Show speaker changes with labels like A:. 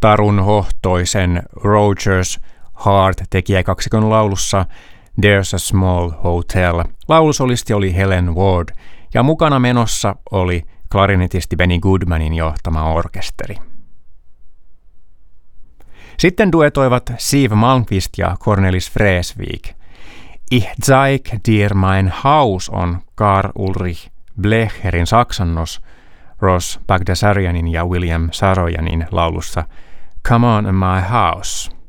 A: tarunhohtoisen Rogers Hart-tekijäkaksikon laulussa There's a Small Hotel. Laulusolisti oli Helen Ward ja mukana menossa oli klarinetisti Benny Goodmanin johtama orkesteri. Sitten duetoivat Siw Malmkvist ja Cornelis Vreeswijk. Ich zeig dir mein Haus on Karl Ulrich Blecherin saksannos Ross Bagdasaryanin ja William Saroyanin laulussa Come on my house.